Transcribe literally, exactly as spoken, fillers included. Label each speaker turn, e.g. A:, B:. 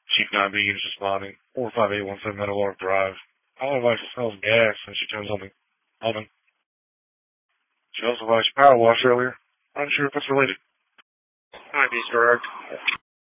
A: Chief nine B is responding. four five eight one seven Meadowlark Drive. My wife smells gas when she turns on the oven. She also watched Power Wash earlier. I'm not sure if it's related.
B: Might be correct.